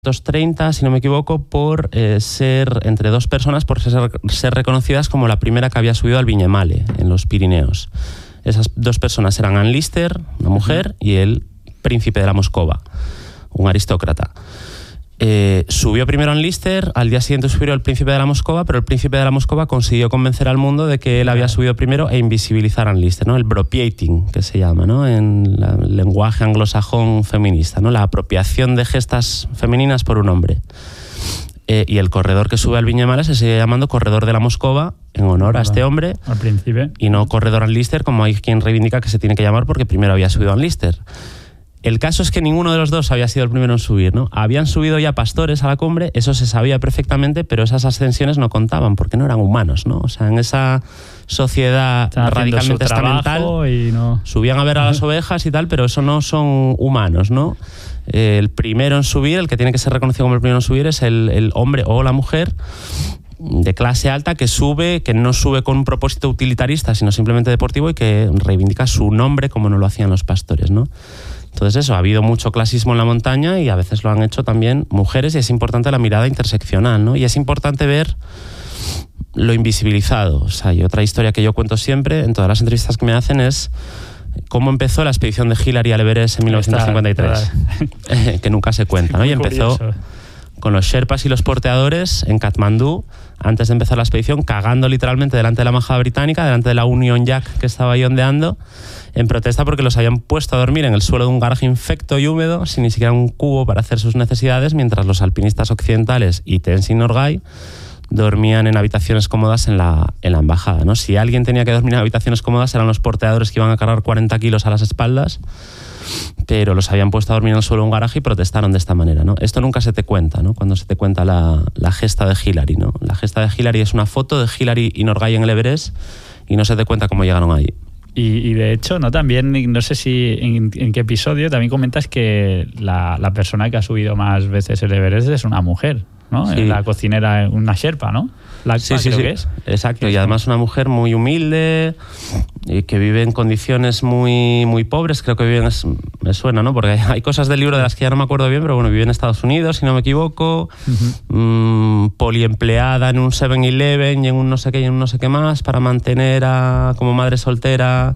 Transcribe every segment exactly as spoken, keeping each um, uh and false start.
treinta, si no me equivoco, por eh, ser, entre dos personas, por ser, ser reconocidas como la primera que había subido al Viñemale, en los Pirineos. Esas dos personas eran Anne Lister, una mujer, y el príncipe de la Moscova, un aristócrata. Eh, subió primero Anne Lister, al día siguiente subió el príncipe de la Moscova, pero el príncipe de la Moscova consiguió convencer al mundo de que él había subido primero e invisibilizar a Anne Lister, ¿no? El bropiating, que se llama, ¿no? En la, el lenguaje anglosajón feminista, ¿no? La apropiación de gestas femeninas por un hombre. Eh, y el corredor que sube al Viñemale se sigue llamando Corredor de la Moscova en honor a este hombre, al príncipe, y no Corredor Anne Lister, como hay quien reivindica que se tiene que llamar porque primero había subido Anne Lister. El caso es que ninguno de los dos había sido el primero en subir, ¿no? Habían subido ya pastores a la cumbre, eso se sabía perfectamente, pero esas ascensiones no contaban porque no eran humanos, ¿no? O sea, en esa sociedad Están radicalmente estamental y no... subían a ver a las ovejas y tal, pero eso no son humanos, ¿no? Eh, el primero en subir, el que tiene que ser reconocido como el primero en subir, es el, el hombre o la mujer de clase alta que sube, que no sube con un propósito utilitarista, sino simplemente deportivo, y que reivindica su nombre como no lo hacían los pastores, ¿no? Entonces eso, ha habido mucho clasismo en la montaña y a veces lo han hecho también mujeres, y es importante la mirada interseccional, ¿no? Y es importante ver lo invisibilizado. O sea, y otra historia que yo cuento siempre en todas las entrevistas que me hacen es cómo empezó la expedición de Hillary al Everest en mil novecientos cincuenta y tres, que nunca se cuenta, ¿no? Y empezó con los sherpas y los porteadores en Katmandú, antes de empezar la expedición, cagando literalmente delante de la embajada británica, delante de la Union Jack que estaba ahí ondeando, en protesta porque los habían puesto a dormir en el suelo de un garaje infecto y húmedo, sin ni siquiera un cubo para hacer sus necesidades, mientras los alpinistas occidentales y Tenzin Norgay dormían en habitaciones cómodas en la, en la embajada, ¿no? Si alguien tenía que dormir en habitaciones cómodas eran los porteadores que iban a cargar cuarenta kilos a las espaldas, pero los habían puesto a dormir en el suelo de un garaje y protestaron de esta manera, ¿no? Esto nunca se te cuenta, ¿no? Cuando se te cuenta la, la gesta de Hillary, ¿no? La gesta de Hillary es una foto de Hillary y Norgay en el Everest y no se te cuenta cómo llegaron ahí. Y, y de hecho, no también, no sé si en, en qué episodio también comentas que la, la persona que ha subido más veces el Everest es una mujer, ¿no? Sí. La cocinera, una sherpa, ¿no? La sí, sí, creo sí. que es. Exacto, y además una mujer muy humilde y que vive en condiciones muy, muy pobres. Creo que vive en, me suena, ¿no? Porque hay, hay cosas del libro de las que ya no me acuerdo bien, pero bueno, vive en Estados Unidos, si no me equivoco, uh-huh. mmm, poliempleada en un seven eleven y en un no sé qué y en un no sé qué más para mantener a, como madre soltera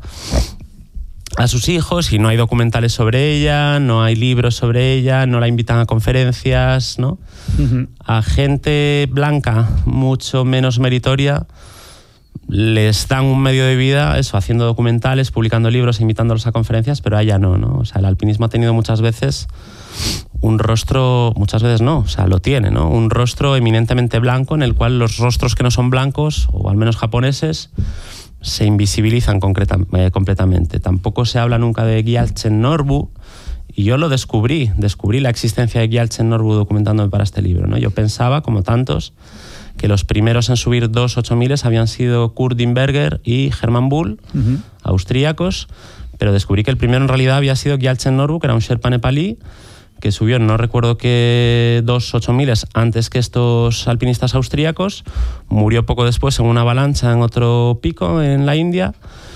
a sus hijos, y no hay documentales sobre ella, no hay libros sobre ella, no la invitan a conferencias, ¿no? Uh-huh. A gente blanca mucho menos meritoria les dan un medio de vida, eso, haciendo documentales, publicando libros, invitándolos a conferencias, pero a ella no, ¿no? O sea, el alpinismo ha tenido muchas veces un rostro, muchas veces no, o sea, lo tiene, ¿no? Un rostro eminentemente blanco en el cual los rostros que no son blancos, o al menos japoneses, se invisibilizan concreta, eh, completamente. Tampoco se habla nunca de Gyaltsen Norbu, y yo lo descubrí, descubrí la existencia de Gyaltsen Norbu documentándome para este libro, ¿no? Yo pensaba, como tantos, que los primeros en subir dos ocho miles habían sido Kurt Dimberger y Hermann Bull, uh-huh. austríacos, pero descubrí que el primero en realidad había sido Gyaltsen Norbu, que era un sherpa nepalí, que subió, no recuerdo qué, dos ocho miles antes que estos alpinistas austríacos, murió poco después en una avalancha en otro pico en la India,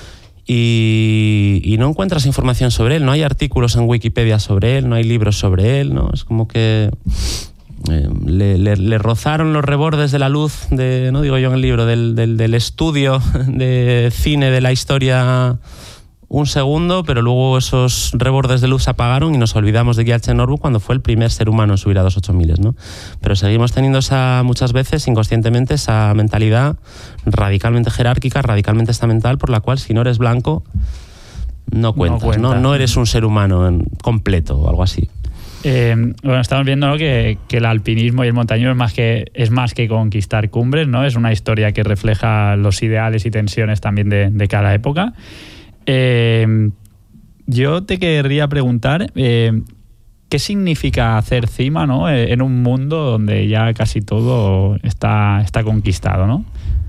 y, y no encuentras información sobre él, no hay artículos en Wikipedia sobre él, no hay libros sobre él, ¿no? Es como que eh, le, le, le rozaron los rebordes de la luz, de, no digo yo en el libro, del, del, del estudio de cine de la historia un segundo, pero luego esos rebordes de luz se apagaron y nos olvidamos de Gyaltsen Norbu cuando fue el primer ser humano en subir a dos ocho miles, ¿no? Pero seguimos teniendo esa, muchas veces, inconscientemente, esa mentalidad radicalmente jerárquica, radicalmente estamental, por la cual si no eres blanco, no cuentas, no, cuenta. no, no eres un ser humano en, completo o algo así. Eh, bueno, estamos viendo, ¿no?, que, que el alpinismo y el montañismo es más que, es más que conquistar cumbres, ¿no? Es una historia que refleja los ideales y tensiones también de, de cada época. Eh, yo te querría preguntar eh, ¿qué significa hacer cima, ¿no?, eh, en un mundo donde ya casi todo está, está conquistado, ¿no?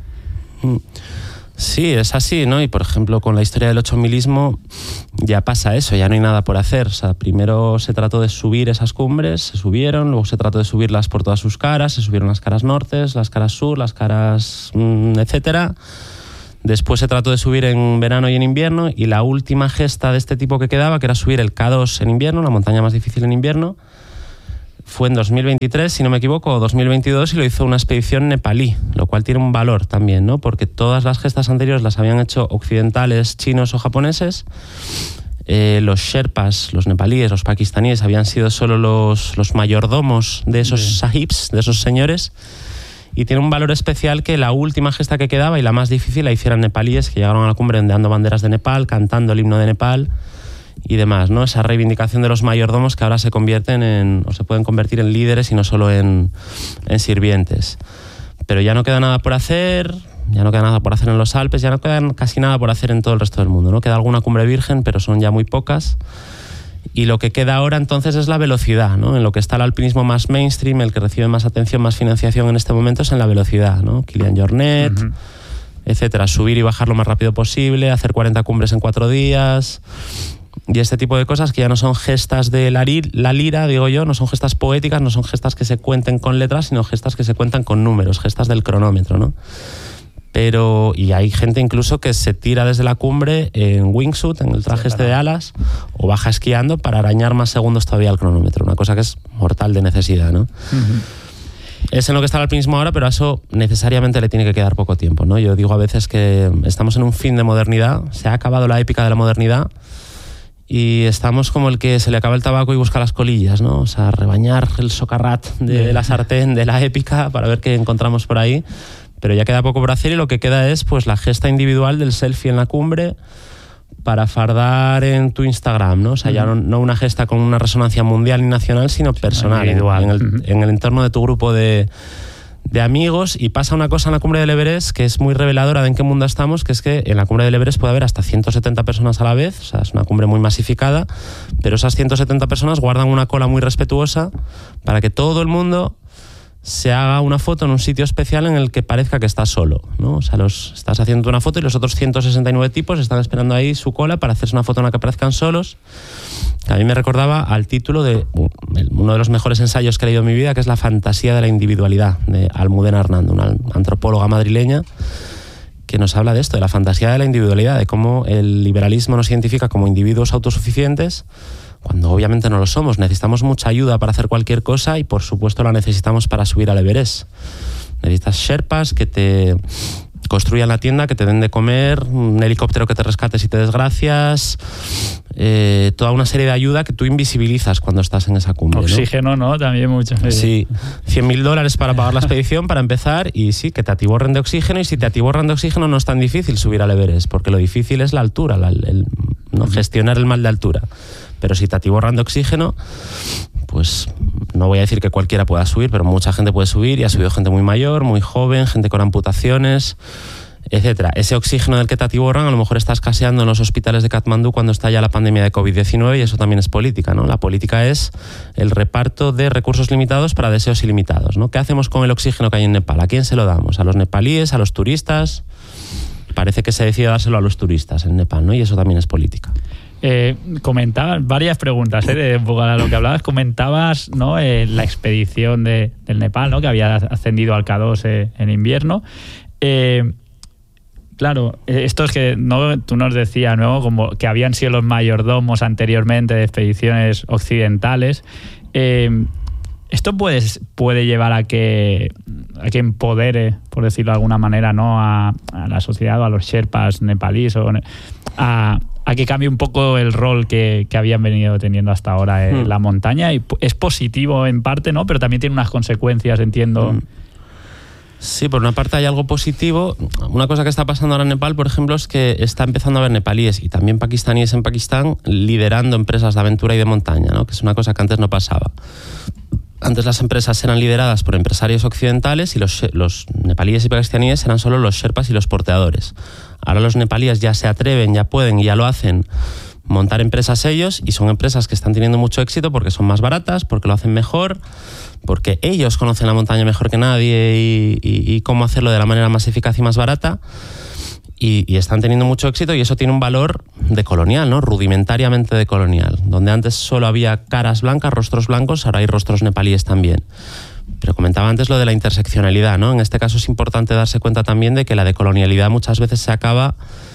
Sí, es así, ¿no? Y por ejemplo, con la historia del ochomilismo ya pasa eso, ya no hay nada por hacer. O sea, primero se trató de subir esas cumbres, se subieron, luego se trató de subirlas por todas sus caras, se subieron las caras nortes, las caras sur, las caras mmm, etcétera. Después se trató de subir en verano y en invierno, y la última gesta de este tipo que quedaba, que era subir el K dos en invierno, la montaña más difícil en invierno, fue en dos mil veintitrés, si no me equivoco, o dos mil veintidós, y lo hizo una expedición nepalí, lo cual tiene un valor también, ¿no? Porque todas las gestas anteriores las habían hecho occidentales, chinos o japoneses. Eh, los sherpas, los nepalíes, los pakistaníes habían sido solo los, los mayordomos de esos sí. sahibs, de esos señores, y tiene un valor especial que la última gesta que quedaba y la más difícil la hicieran nepalíes, que llegaron a la cumbre ondeando banderas de Nepal, cantando el himno de Nepal y demás, ¿no? Esa reivindicación de los mayordomos que ahora se convierten en, o se pueden convertir en líderes y no solo en, en sirvientes. Pero ya no queda nada por hacer, ya no queda nada por hacer en los Alpes, ya no queda casi nada por hacer en todo el resto del mundo, ¿no? Queda alguna cumbre virgen, pero son ya muy pocas. Y lo que queda ahora entonces es la velocidad, ¿no? En lo que está el alpinismo más mainstream, el que recibe más atención, más financiación en este momento es en la velocidad, ¿no? Kilian Jornet, uh-huh. etcétera. Subir y bajar lo más rápido posible, hacer cuarenta cumbres en cuatro días... Y este tipo de cosas que ya no son gestas de la, la lira, digo yo, no son gestas poéticas, no son gestas que se cuenten con letras, sino gestas que se cuentan con números, gestas del cronómetro, ¿no? Pero, y hay gente incluso que se tira desde la cumbre en wingsuit, en el traje sí, este de alas, o baja esquiando para arañar más segundos todavía al cronómetro, una cosa que es mortal de necesidad, ¿no? Uh-huh. Es en lo que está el alpinismo ahora, pero a eso necesariamente le tiene que quedar poco tiempo, ¿no? Yo digo a veces que estamos en un fin de modernidad, se ha acabado la épica de la modernidad, y estamos como el que se le acaba el tabaco y busca las colillas, ¿no? O sea, rebañar el socarrat de, de la sartén, de la épica, para ver qué encontramos por ahí. Pero ya queda poco por hacer y lo que queda es pues la gesta individual del selfie en la cumbre para fardar en tu Instagram, ¿no? O sea, ya no, no una gesta con una resonancia mundial ni nacional, sino personal, individual. En, en, el, en el entorno de tu grupo de... de amigos. Y pasa una cosa en la cumbre del Everest que es muy reveladora de en qué mundo estamos, que es que en la cumbre del Everest puede haber hasta ciento setenta personas a la vez, o sea, es una cumbre muy masificada, pero esas ciento setenta personas guardan una cola muy respetuosa para que todo el mundo se haga una foto en un sitio especial en el que parezca que estás solo, ¿no? O sea, los, estás haciendo una foto y los otros ciento sesenta y nueve tipos están esperando ahí su cola para hacerse una foto en la que parezcan solos. Que a mí me recordaba al título de uno de los mejores ensayos que he leído en mi vida, que es La fantasía de la individualidad, de Almudena Hernando, una antropóloga madrileña, que nos habla de esto, de la fantasía de la individualidad, de cómo el liberalismo nos identifica como individuos autosuficientes, cuando obviamente no lo somos. Necesitamos mucha ayuda para hacer cualquier cosa y por supuesto la necesitamos para subir al Everest. Necesitas sherpas que te construyan la tienda, que te den de comer, un helicóptero que te rescate si te desgracias, eh, toda una serie de ayuda que tú invisibilizas cuando estás en esa cumbre, ¿no? Oxígeno, ¿no? También mucho. Sí, cien mil dólares para pagar la expedición para empezar, y sí, que te atiborren de oxígeno, y si te atiborran de oxígeno no es tan difícil subir al Everest, porque lo difícil es la altura, la, el, ¿no? gestionar el mal de altura. Pero si te atiborran de oxígeno, pues no voy a decir que cualquiera pueda subir, pero mucha gente puede subir, y ha subido gente muy mayor, muy joven, gente con amputaciones, etcétera. Ese oxígeno del que te atiborran, a lo mejor está escaseando en los hospitales de Katmandú cuando está ya la pandemia de covid diecinueve, y eso también es política, ¿no? La política es el reparto de recursos limitados para deseos ilimitados, ¿no? ¿Qué hacemos con el oxígeno que hay en Nepal? ¿A quién se lo damos? ¿A los nepalíes? ¿A los turistas? Parece que se decide dárselo a los turistas en Nepal, ¿no? Y eso también es política. Eh, comentabas varias preguntas, ¿eh? De un poco a lo que hablabas. Comentabas, ¿no? Eh, la expedición de, del Nepal, ¿no? Que había ascendido al K dos eh, en invierno. Eh, claro, estos que no, tú nos decías, ¿no? Como que habían sido los mayordomos anteriormente de expediciones occidentales. Eh, esto puede, puede llevar a que, a que empodere, por decirlo de alguna manera, ¿no? A, a la sociedad o a los sherpas nepalíes o a a que cambie un poco el rol que, que habían venido teniendo hasta ahora en mm. la montaña. Y es positivo en parte, ¿no? Pero también tiene unas consecuencias, entiendo. Mm. Sí, por una parte hay algo positivo. Una cosa que está pasando ahora en Nepal, por ejemplo, es que está empezando a haber nepalíes y también pakistaníes en Pakistán liderando empresas de aventura y de montaña, ¿no? Que es una cosa que antes no pasaba. Antes las empresas eran lideradas por empresarios occidentales y los, los nepalíes y pakistaníes eran solo los sherpas y los porteadores. Ahora los nepalíes ya se atreven, ya pueden y ya lo hacen montar empresas ellos, y son empresas que están teniendo mucho éxito porque son más baratas, porque lo hacen mejor, porque ellos conocen la montaña mejor que nadie y, y, y cómo hacerlo de la manera más eficaz y más barata. Y, y están teniendo mucho éxito, y eso tiene un valor de colonial, ¿no? Rudimentariamente de colonial. Donde antes solo había caras blancas, rostros blancos, ahora hay rostros nepalíes también. Pero comentaba antes lo de la interseccionalidad, ¿no? En este caso es importante darse cuenta también de que la decolonialidad muchas veces se acaba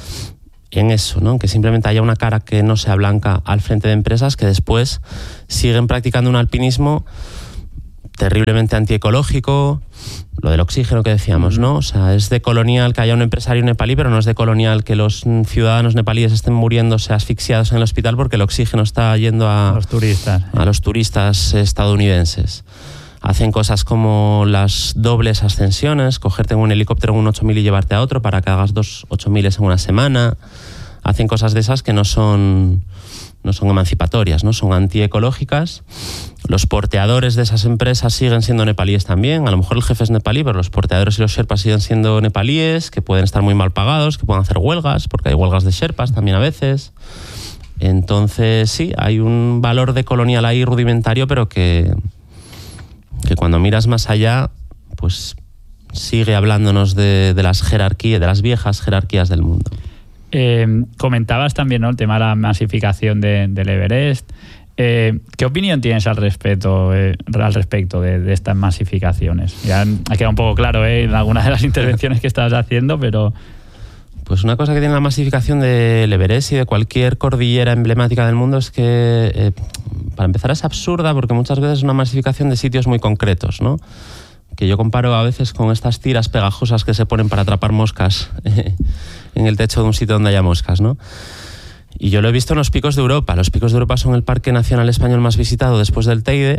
en eso, ¿no? Que simplemente haya una cara que no sea blanca al frente de empresas que después siguen practicando un alpinismo terriblemente antiecológico. Lo del oxígeno que decíamos, ¿no? O sea, es de colonial que haya un empresario nepalí, pero no es de colonial que los ciudadanos nepalíes estén muriéndose asfixiados en el hospital porque el oxígeno está yendo a, a los turistas, ¿eh? a los turistas estadounidenses. Hacen cosas como las dobles ascensiones, cogerte en un helicóptero en un ocho mil y llevarte a otro para que hagas dos ocho mil en una semana. Hacen cosas de esas que no son, no son emancipatorias, ¿no? Son antiecológicas. Los porteadores de esas empresas siguen siendo nepalíes también. A lo mejor el jefe es nepalí, pero los porteadores y los sherpas siguen siendo nepalíes, que pueden estar muy mal pagados, que pueden hacer huelgas, porque hay huelgas de sherpas también a veces. Entonces, sí, hay un valor de colonial ahí rudimentario, pero que, que cuando miras más allá, pues sigue hablándonos de, de las jerarquías, de las viejas jerarquías del mundo. Eh, comentabas también, ¿no?, el tema de la masificación de, del Everest. Eh, ¿Qué opinión tienes al respecto, eh, al respecto de, de estas masificaciones? Ya ha quedado un poco claro, ¿eh?, en algunas de las intervenciones que estabas haciendo, pero... Pues una cosa que tiene la masificación del Everest y de cualquier cordillera emblemática del mundo es que, eh, para empezar, es absurda porque muchas veces es una masificación de sitios muy concretos, ¿no? Que yo comparo a veces con estas tiras pegajosas que se ponen para atrapar moscas eh, en el techo de un sitio donde haya moscas, ¿no? Y yo lo he visto en los Picos de Europa. Los Picos de Europa son el parque nacional español más visitado después del Teide,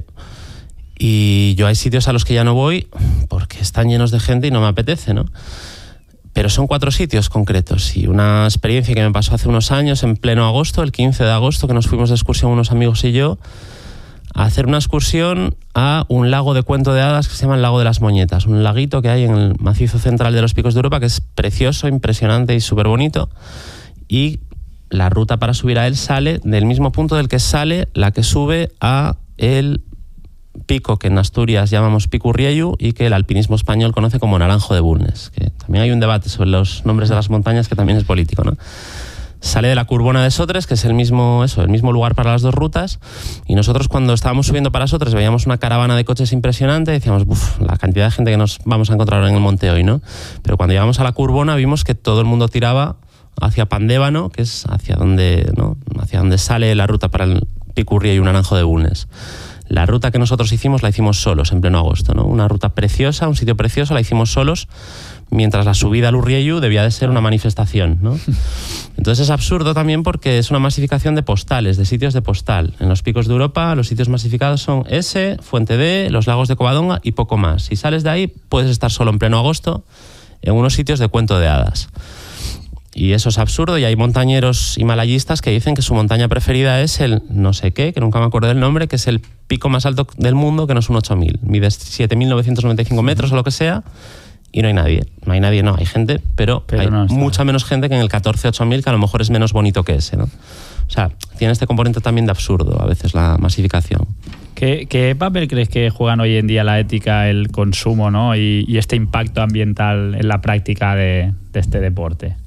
y yo hay sitios a los que ya no voy porque están llenos de gente y no me apetece, ¿no? Pero son cuatro sitios concretos, y una experiencia que me pasó hace unos años, en pleno agosto, el quince de agosto, que nos fuimos de excursión unos amigos y yo, a hacer una excursión a un lago de cuento de hadas que se llama el Lago de las Moñetas, un laguito que hay en el macizo central de los Picos de Europa, que es precioso, impresionante y súper bonito, y la ruta para subir a él sale del mismo punto del que sale la que sube a el pico que en Asturias llamamos Pico Urriellu y que el alpinismo español conoce como Naranjo de Bulnes, que también hay un debate sobre los nombres de las montañas que también es político, ¿no? Sale de la Curbona de Sotres, que es el mismo, eso, el mismo lugar para las dos rutas, y nosotros cuando estábamos subiendo para Sotres veíamos una caravana de coches impresionante y decíamos, uff, la cantidad de gente que nos vamos a encontrar en el monte hoy, ¿no? Pero cuando llegamos a la Curbona vimos que todo el mundo tiraba hacia Pandévano, que es hacia donde, ¿no?, hacia donde sale la ruta para el Pico Urriellu y un Naranjo de Bulnes. La ruta que nosotros hicimos la hicimos solos en pleno agosto, ¿no? Una ruta preciosa, un sitio precioso, la hicimos solos, mientras la subida al Urriellu debía de ser una manifestación, ¿no? Entonces es absurdo también porque es una masificación de postales, de sitios de postal. En los Picos de Europa los sitios masificados son ese, Fuente D, los lagos de Covadonga y poco más. Si sales de ahí puedes estar solo en pleno agosto en unos sitios de cuento de hadas. Y eso es absurdo, y hay montañeros himalayistas que dicen que su montaña preferida es el no sé qué, que nunca me acuerdo del nombre, que es el pico más alto del mundo, que no es un ocho mil. Mide siete mil novecientos noventa y cinco metros o lo que sea, y no hay nadie. No hay nadie, no, hay gente, pero, pero hay no mucha menos gente que en el catorce ocho mil, que a lo mejor es menos bonito que ese, ¿no? O sea, tiene este componente también de absurdo a veces la masificación. ¿Qué, qué papel crees que juegan hoy en día la ética, el consumo, ¿no?, y, y este impacto ambiental en la práctica de, de este deporte?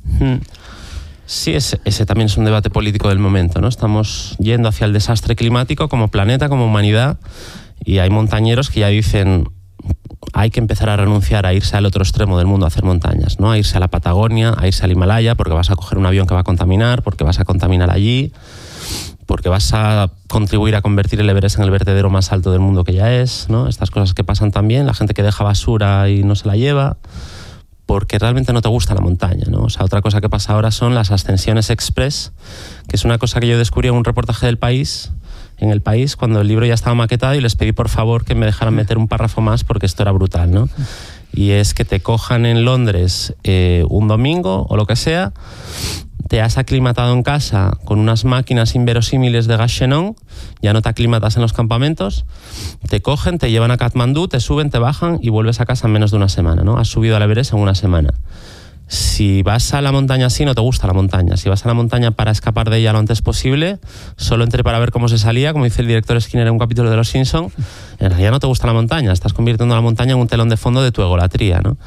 Sí, ese, ese también es un debate político del momento, ¿no? Estamos yendo hacia el desastre climático como planeta, como humanidad, y hay montañeros que ya dicen hay que empezar a renunciar a irse al otro extremo del mundo a hacer montañas, ¿no? A irse a la Patagonia, a irse al Himalaya, porque vas a coger un avión que va a contaminar, porque vas a contaminar allí, porque vas a contribuir a convertir el Everest en el vertedero más alto del mundo que ya es, ¿no? Estas cosas que pasan también, la gente que deja basura y no se la lleva, porque realmente no te gusta la montaña, ¿no? O sea, otra cosa que pasa ahora son las ascensiones express, que es una cosa que yo descubrí en un reportaje del País, en El País, cuando el libro ya estaba maquetado, y les pedí por favor que me dejaran meter un párrafo más porque esto era brutal, ¿no? Y es que te cojan en Londres eh, un domingo o lo que sea, te has aclimatado en casa con unas máquinas inverosímiles de gas xenón, ya no te aclimatas en los campamentos, te cogen, te llevan a Katmandú, te suben, te bajan y vuelves a casa en menos de una semana, ¿no? Has subido al Everest en una semana. Si vas a la montaña así, no te gusta la montaña. Si vas a la montaña para escapar de ella lo antes posible, solo entré para ver cómo se salía, como dice el director Skinner en un capítulo de Los Simpson, en realidad no te gusta la montaña, estás convirtiendo la montaña en un telón de fondo de tu egolatría, ¿no?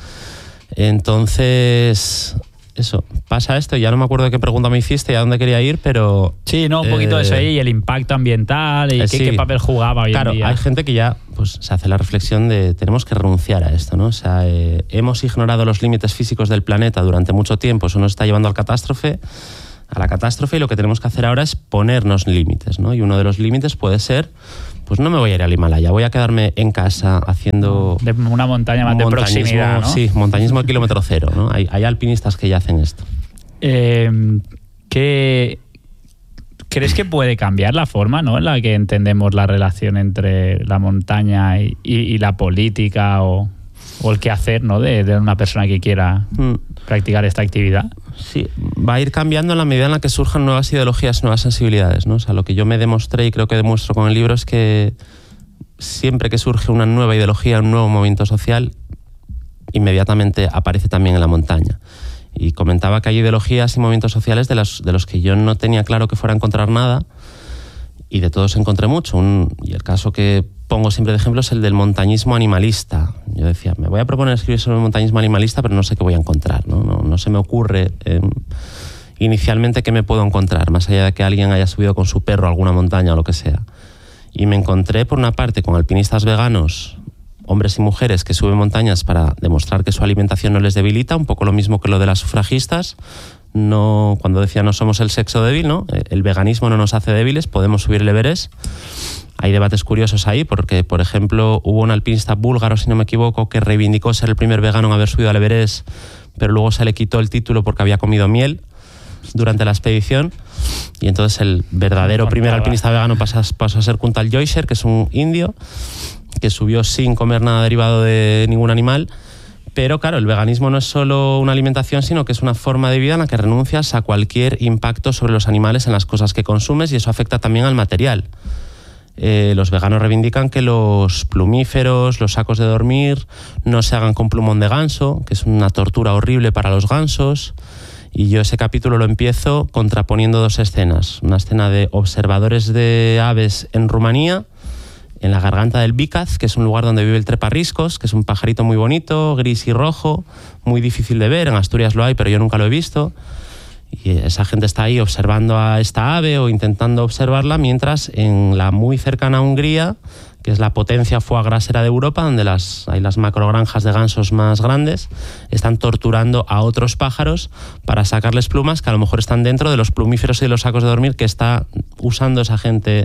Entonces, eso, pasa esto, ya no me acuerdo de qué pregunta me hiciste y a dónde quería ir, pero... Sí, no, un poquito de eh, eso ahí, el impacto ambiental y eh, qué, sí. qué papel jugaba hoy claro, en día. Hay gente que ya pues, se hace la reflexión de tenemos que renunciar a esto, ¿no? O sea, eh, hemos ignorado los límites físicos del planeta durante mucho tiempo, eso nos está llevando al catástrofe. a la catástrofe, y lo que tenemos que hacer ahora es ponernos límites, ¿no? Y uno de los límites puede ser, pues no me voy a ir al Himalaya, voy a quedarme en casa haciendo... De una montaña más de proximidad, ¿no? Sí, montañismo a kilómetro cero, ¿no? Hay, hay alpinistas que ya hacen esto. Eh, ¿qué, ¿Crees que puede cambiar la forma, ¿no?, en la que entendemos la relación entre la montaña y, y, y la política o, o el quehacer, ¿no?, de, de una persona que quiera mm. practicar esta actividad? Sí, va a ir cambiando en la medida en la que surjan nuevas ideologías, nuevas sensibilidades, ¿no? O sea, lo que yo me demostré y creo que demuestro con el libro es que siempre que surge una nueva ideología, un nuevo movimiento social, inmediatamente aparece también en la montaña. Y comentaba que hay ideologías y movimientos sociales de los, de los que yo no tenía claro que fuera a encontrar nada, y de todos encontré mucho. Un, y el caso que pongo siempre de ejemplo es el del montañismo animalista. Yo decía, me voy a proponer escribir sobre el montañismo animalista, pero no sé qué voy a encontrar, no, no, no se me ocurre eh, inicialmente qué me puedo encontrar, más allá de que alguien haya subido con su perro a alguna montaña o lo que sea. Y me encontré, por una parte, con alpinistas veganos, hombres y mujeres que suben montañas para demostrar que su alimentación no les debilita, un poco lo mismo que lo de las sufragistas. No, cuando decía no somos el sexo débil, ¿no? El veganismo no nos hace débiles, podemos subir el Everest. Hay debates curiosos ahí, porque, por ejemplo, hubo un alpinista búlgaro, si no me equivoco, que reivindicó ser el primer vegano en haber subido al Everest, pero luego se le quitó el título porque había comido miel durante la expedición, y entonces el verdadero primer alpinista vegano pasó, pasó a ser Kuntal Joycer, que es un indio que subió sin comer nada derivado de ningún animal. Pero claro, el veganismo no es solo una alimentación, sino que es una forma de vida en la que renuncias a cualquier impacto sobre los animales en las cosas que consumes, y eso afecta también al material. Eh, los veganos reivindican que los plumíferos, los sacos de dormir, no se hagan con plumón de ganso, que es una tortura horrible para los gansos. Y yo ese capítulo lo empiezo contraponiendo dos escenas. Una escena de observadores de aves en Rumanía, en la garganta del Bicaz, que es un lugar donde vive el treparriscos, que es un pajarito muy bonito, gris y rojo, muy difícil de ver. En Asturias lo hay, pero yo nunca lo he visto. Y esa gente está ahí observando a esta ave o intentando observarla, mientras en la muy cercana Hungría, que es la potencia foie grasera de Europa, donde las, hay las macrogranjas de gansos más grandes, están torturando a otros pájaros para sacarles plumas que a lo mejor están dentro de los plumíferos y de los sacos de dormir que está usando esa gente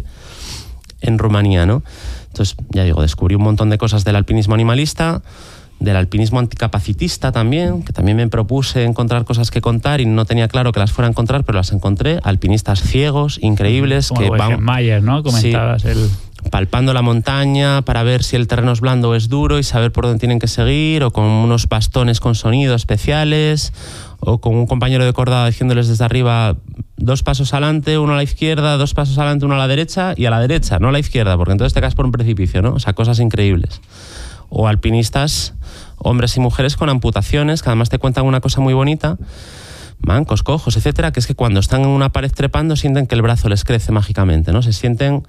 en Rumanía, ¿no? Entonces, ya digo, descubrí un montón de cosas del alpinismo animalista, del alpinismo anticapacitista también, que también me propuse encontrar cosas que contar y no tenía claro que las fuera a encontrar, pero las encontré. Alpinistas ciegos, increíbles, como que van... Mayer, ¿no? Comentabas sí, el... palpando la montaña para ver si el terreno es blando o es duro y saber por dónde tienen que seguir, o con unos bastones con sonido especiales, o con un compañero de cordada diciéndoles desde arriba dos pasos adelante, uno a la izquierda, dos pasos adelante, uno a la derecha, y a la derecha, no a la izquierda, porque entonces te caes por un precipicio, ¿no? O sea, cosas increíbles. O alpinistas, hombres y mujeres con amputaciones, que además te cuentan una cosa muy bonita, mancos, cojos, etcétera, que es que cuando están en una pared trepando sienten que el brazo les crece mágicamente, ¿no? Se sienten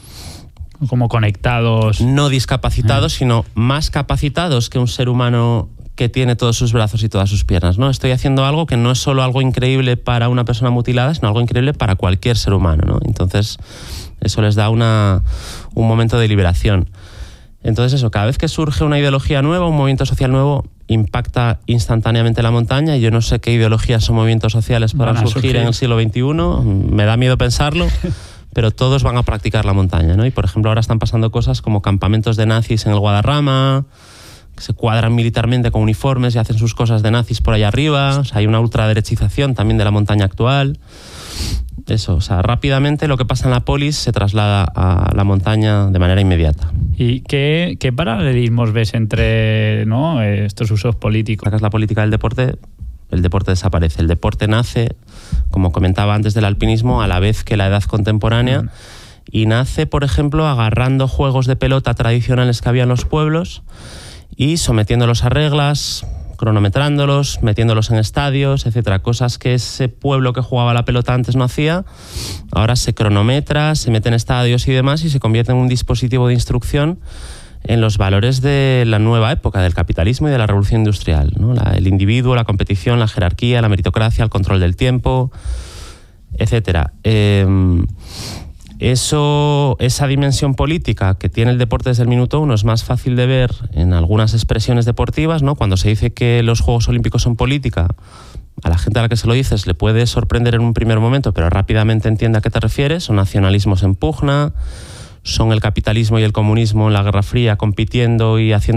como conectados. No discapacitados, eh. sino más capacitados que un ser humano que tiene todos sus brazos y todas sus piernas, ¿no? Estoy haciendo algo que no es solo algo increíble para una persona mutilada, sino algo increíble para cualquier ser humano, ¿no? Entonces, eso les da una, un momento de liberación. Entonces eso, cada vez que surge una ideología nueva, un movimiento social nuevo, impacta instantáneamente la montaña. Y yo no sé qué ideologías o movimientos sociales podrán surgir, surgir en el siglo veintiuno, me da miedo pensarlo, pero todos van a practicar la montaña, ¿no? Y por ejemplo ahora están pasando cosas como campamentos de nazis en el Guadarrama, que se cuadran militarmente con uniformes y hacen sus cosas de nazis por allá arriba. O sea, hay una ultraderechización también de la montaña actual. Eso, o sea, rápidamente lo que pasa en la polis se traslada a la montaña de manera inmediata. ¿Y qué, qué paralelismos ves entre, ¿no?, estos usos políticos? Sacas la política del deporte, el deporte desaparece. El deporte nace, como comentaba antes del alpinismo, a la vez que la edad contemporánea, mm. y nace, por ejemplo, agarrando juegos de pelota tradicionales que había en los pueblos y sometiéndolos a reglas, cronometrándolos, metiéndolos en estadios, etcétera. Cosas que ese pueblo que jugaba la pelota antes no hacía, ahora se cronometra, se mete en estadios y demás, y se convierte en un dispositivo de instrucción en los valores de la nueva época, del capitalismo y de la revolución industrial, ¿no? La, el individuo, la competición, la jerarquía, la meritocracia, el control del tiempo, etcétera. Eh, Eso, esa dimensión política que tiene el deporte desde el minuto uno es más fácil de ver en algunas expresiones deportivas, ¿no? Cuando se dice que los Juegos Olímpicos son política, a la gente a la que se lo dices le puede sorprender en un primer momento, pero rápidamente entiende a qué te refieres. Son nacionalismos en pugna, son el capitalismo y el comunismo en la Guerra Fría compitiendo y haciendo